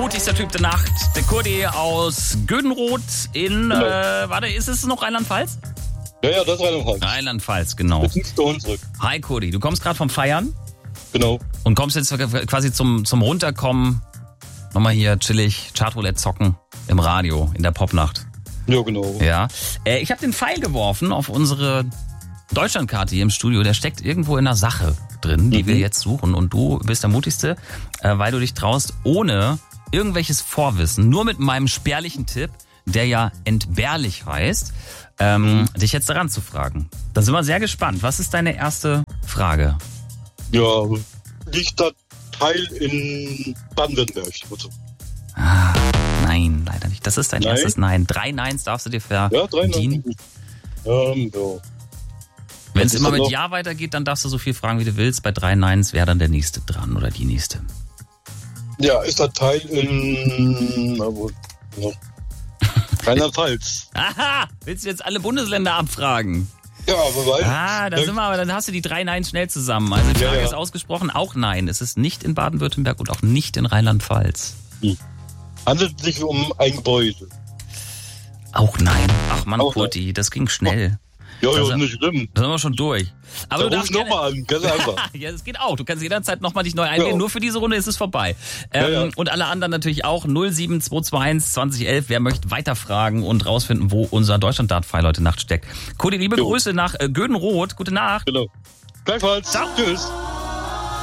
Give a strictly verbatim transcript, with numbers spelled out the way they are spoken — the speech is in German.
mutigster Typ der Nacht, der Kurdi aus Gödenroth in, genau. äh, warte, ist es noch Rheinland-Pfalz? Ja, ja, das ist Rheinland-Pfalz. Rheinland-Pfalz, genau. Jetzt sind wir zurück. Hi Kurdi, du kommst gerade vom Feiern? Genau. Und kommst jetzt quasi zum, zum Runterkommen, nochmal hier chillig, Chartroulette zocken im Radio, in der Popnacht. Ja, genau. Ja. Äh, ich habe den Pfeil geworfen auf unsere Deutschlandkarte hier im Studio. Der steckt irgendwo in einer Sache drin, die mhm. wir jetzt suchen. Und du bist der Mutigste, äh, weil du dich traust, ohne irgendwelches Vorwissen, nur mit meinem spärlichen Tipp, der ja entbehrlich heißt, ähm, mhm. dich jetzt daran zu fragen. Da sind wir sehr gespannt. Was ist deine erste Frage? Ja, liegt das Teil in Baden-Württemberg? Ah, nein, leider nicht. Das ist dein Nein? erstes Nein. Drei Neins darfst du dir verdienen. Ja, ähm, ja. Wenn es immer mit noch? Ja weitergeht, dann darfst du so viel fragen, wie du willst. Bei drei Neins wäre dann der Nächste dran oder die Nächste. Ja, ist das Teil in... Na wohl, noch. Rheinland-Pfalz. Aha, willst du jetzt alle Bundesländer abfragen? Ja, aber weil... Ah, da sind wir, aber dann hast du die drei Neins schnell zusammen. Also die Frage ja, ja. ist ausgesprochen, auch nein. Es ist nicht in Baden-Württemberg und auch nicht in Rheinland-Pfalz. Hm. Handelt es sich um ein Gebäude? Auch nein. Ach Mann, Kurti, das ging schnell. Ja, ja, ist nicht schlimm. Da sind wir schon durch. Aber da du darfst nochmal an, ganz einfach. Ja, das geht auch. Du kannst jederzeit nochmal dich neu einwählen. Ja. Nur für diese Runde ist es vorbei. Ähm, ja, ja. Und alle anderen natürlich auch. null sieben zwei zwei eins zwanzig elf. Wer möchte weiterfragen und rausfinden, wo unser Deutschland-Dart-Pfeil heute Nacht steckt. Kurti, liebe jo. Grüße nach äh, Gödenroth. Gute Nacht. Genau. Gleichfalls. Ciao. Tschüss.